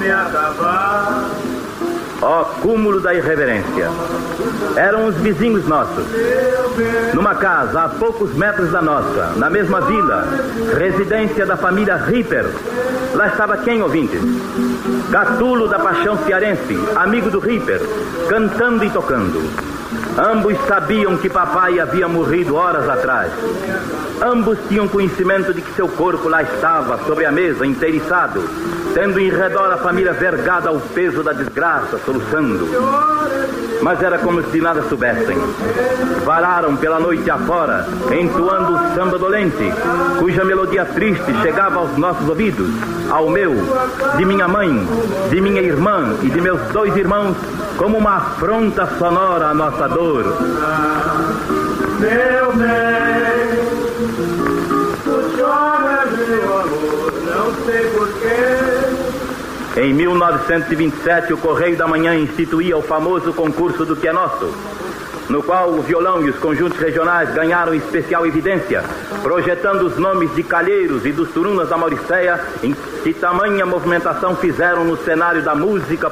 me acabar. Ó cúmulo da irreverência. Eram os vizinhos nossos. Numa casa a poucos metros da nossa, na mesma vila, residência da família Ripper. Lá estava quem, ouvintes? Catulo da Paixão Cearense, amigo do Ripper, cantando e tocando. Ambos sabiam que papai havia morrido horas atrás. Ambos tinham conhecimento de que seu corpo lá estava, sobre a mesa, inteiriçado, tendo em redor a família vergada ao peso da desgraça, soluçando. Mas era como se nada soubessem. Vararam pela noite afora, entoando o samba dolente, cuja melodia triste chegava aos nossos ouvidos, ao meu, de minha mãe, de minha irmã e de meus 2 irmãos, como uma afronta sonora à nossa dor. Meu bem, tu choras, meu amor, não sei porquê. Em 1927, o Correio da Manhã instituía o famoso concurso do Que é Nosso, no qual o violão e os conjuntos regionais ganharam especial evidência, projetando os nomes de Calheiros e dos Turunas da Mauricéia, em que tamanha movimentação fizeram no cenário da música